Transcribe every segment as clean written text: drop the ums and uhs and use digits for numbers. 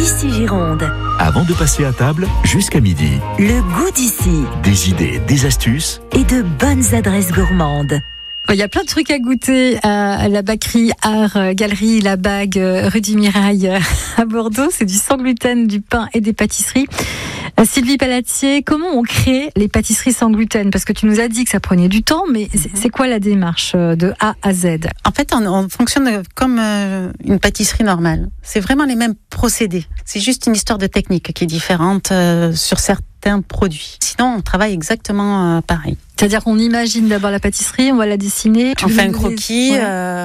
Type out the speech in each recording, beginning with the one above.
Ici Gironde. Avant de passer à table, jusqu'à midi. Le goût d'ici. Des idées, des astuces. Et de bonnes adresses gourmandes. Il y a plein de trucs à goûter à la Bacri Art Galerie La Bague rue du Mirail à Bordeaux. C'est du sans gluten, du pain et des pâtisseries. Sylvie Pellatier, comment on crée les pâtisseries sans gluten? Parce que tu nous as dit que ça prenait du temps, mais c'est quoi la démarche de A à Z? En fait, on fonctionne comme une pâtisserie normale. C'est vraiment les mêmes procédés. C'est juste une histoire de technique qui est différente sur certains produits. Sinon, on travaille exactement pareil. C'est-à-dire qu'on imagine d'abord la pâtisserie, on va la dessiner. On fait un croquis,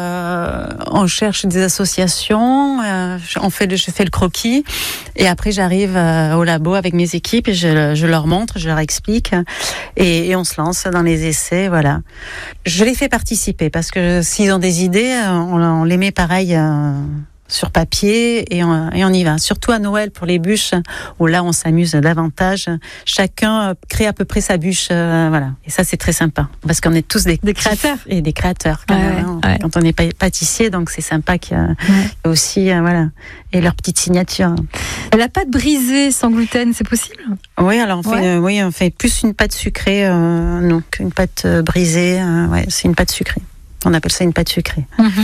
on cherche des associations, je fais le croquis et après j'arrive au labo avec mes équipes et je leur montre, je leur explique et on se lance dans les essais, voilà. Je les fais participer parce que s'ils ont des idées, on les met pareil sur papier et on y va. Surtout à Noël pour les bûches où là on s'amuse davantage. Chacun crée à peu près sa bûche, voilà. Et ça c'est très sympa parce qu'on est tous des créateurs et des créateurs quand même. Ouais. Quand on est pâtissier, donc c'est sympa qu'il y a aussi voilà et leur petite signature. La pâte brisée sans gluten, c'est possible? Oui, alors on fait plus une pâte sucrée non qu'une pâte brisée. C'est une pâte sucrée. On appelle ça une pâte sucrée.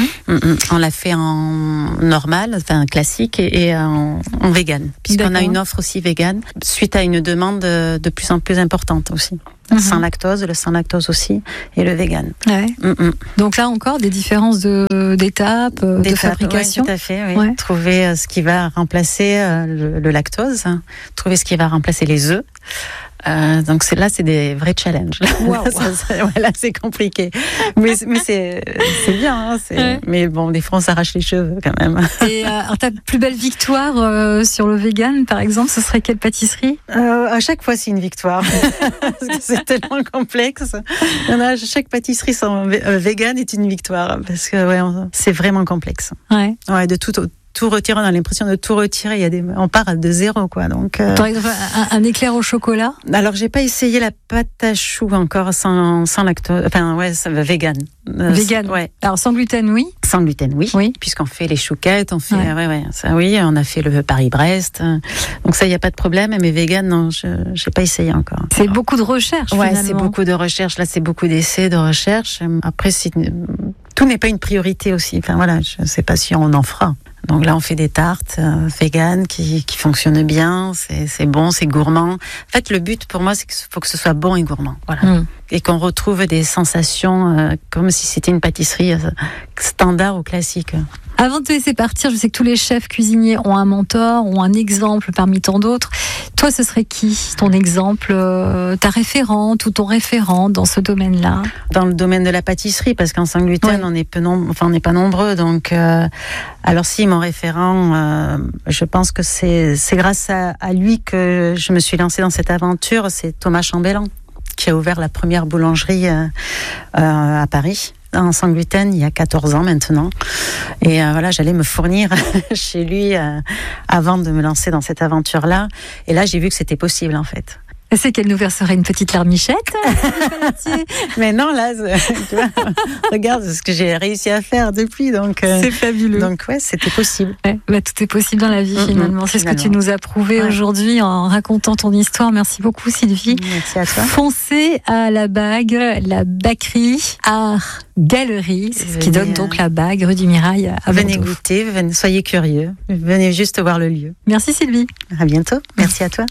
On l'a fait en normal, enfin classique, et en vegan, puisqu'on a une offre aussi vegan, suite à une demande de plus en plus importante aussi. Sans lactose, le sans lactose aussi, et le vegan. Ouais. Donc là encore, des différences d'étapes, de fabrication. Oui, tout à fait, oui. Ouais. Trouver ce qui va remplacer le lactose, trouver ce qui va remplacer les œufs. Donc c'est des vrais challenges. Wow. Là c'est compliqué, mais c'est bien. Mais bon, des fois on s'arrache les cheveux quand même. Et ta plus belle victoire sur le vegan, par exemple, ce serait quelle pâtisserie? À chaque fois c'est une victoire parce que c'est tellement complexe. Chaque pâtisserie sans vegan est une victoire parce que c'est vraiment complexe. Ouais, de tout retirer, on a l'impression de tout retirer. On part de zéro, quoi. Donc, par exemple, un éclair au chocolat. Alors, j'ai pas essayé la pâte à choux encore sans lactose. Enfin, ça va vegan. Vegan. Ouais. Alors, sans gluten, oui. Sans gluten, oui. Puisqu'on fait les chouquettes, on fait, ça, oui. On a fait le Paris-Brest. Donc ça, il y a pas de problème. Mais vegan, non, j'ai pas essayé encore. C'est beaucoup de recherche. Ouais, c'est beaucoup de recherche. Là, c'est beaucoup d'essais, de recherche. Après, tout n'est pas une priorité aussi. Enfin voilà, je sais pas si on en fera. Donc là, on fait des tartes véganes qui fonctionnent bien. C'est bon, c'est gourmand. En fait, le but pour moi, c'est qu'il faut que ce soit bon et gourmand. Voilà. Et qu'on retrouve des sensations comme si c'était une pâtisserie standard ou classique. Avant de te laisser partir, je sais que tous les chefs cuisiniers ont un mentor, ont un exemple parmi tant d'autres. Toi, ce serait qui ton exemple, ta référente ou ton référent dans ce domaine-là? Dans le domaine de la pâtisserie, parce qu'en sans gluten, on n'est pas nombreux. Donc, alors si mon référent, je pense que c'est grâce à lui que je me suis lancée dans cette aventure. C'est Thomas Chambellan qui a ouvert la première boulangerie à Paris. En sans gluten, il y a 14 ans maintenant. Et j'allais me fournir chez lui avant de me lancer dans cette aventure-là. Et là, j'ai vu que c'était possible, en fait. C'est qu'elle nous verserait une petite larmichette. Mais non, là, tu vois, regarde ce que j'ai réussi à faire depuis. Donc, c'est fabuleux. Donc, c'était possible. Tout est possible dans la vie, finalement. C'est ce que tu nous as prouvé aujourd'hui en racontant ton histoire. Merci beaucoup, Sylvie. Merci à toi. Foncez à la Bague, la Bacri Art Galerie. C'est ce qui donne donc la Bague, rue du Mirail à Bordeaux. Venez goûter, soyez curieux. Venez juste voir le lieu. Merci, Sylvie. À bientôt. Merci à toi.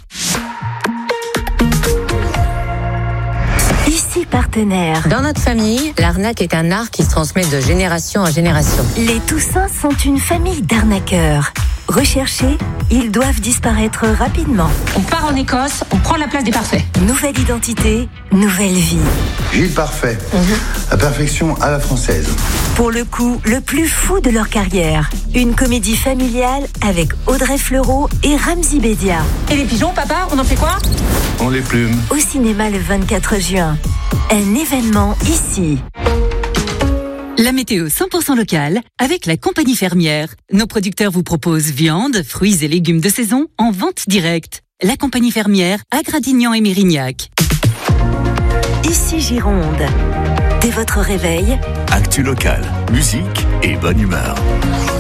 Ici partenaire. Dans notre famille, l'arnaque est un art qui se transmet de génération en génération. Les Toussins sont une famille d'arnaqueurs. Recherchés, ils doivent disparaître rapidement. On part en Écosse, on prend la place des parfaits. Nouvelle identité, nouvelle vie. Gilles Parfait, la perfection à la française. Pour le coup, le plus fou de leur carrière. Une comédie familiale avec Audrey Fleurot et Ramzy Bedia. Et les pigeons, papa, on en fait quoi? On les plume. Au cinéma le 24 juin. Un événement ici. La météo 100% locale avec la compagnie fermière. Nos producteurs vous proposent viande, fruits et légumes de saison en vente directe. La compagnie fermière à Gradignan et Mérignac. Ici Gironde. Dès votre réveil, Actu locale, musique et bonne humeur.